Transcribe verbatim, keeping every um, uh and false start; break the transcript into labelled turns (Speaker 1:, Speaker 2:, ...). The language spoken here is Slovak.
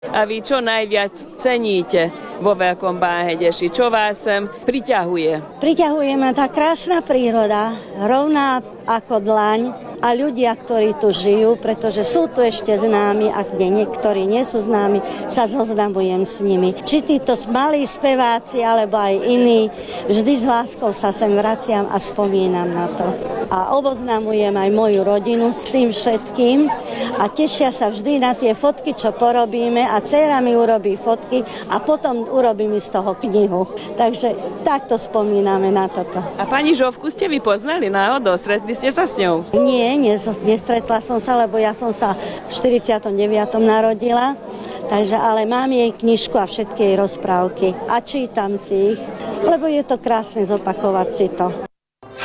Speaker 1: A vy čo najviac ceníte vo Veľkom Báhedeši? Čo vás sem priťahuje?
Speaker 2: Priťahuje ma tá krásna príroda, rovná ako dlaň, a ľudia, ktorí tu žijú, pretože sú tu ešte známi, ak nie, niektorí nie sú známi, sa zoznamujem s nimi. Či títo malí speváci, alebo aj iní, vždy s láskou sa sem vraciam a spomínam na to. A oboznamujem aj moju rodinu s tým všetkým a tešia sa vždy na tie fotky, čo porobíme, a dcéra mi urobí fotky a potom urobím z toho knihu. Takže takto spomíname na toto.
Speaker 1: A pani Žofku ste vy poznali náhodou? Stretli ste sa s ňou?
Speaker 2: Nie, nestretla som sa, lebo ja som sa v štyridsiatom deviatom narodila, takže ale mám jej knižku a všetky jej rozprávky a čítam si ich, lebo je to krásne zopakovať si to.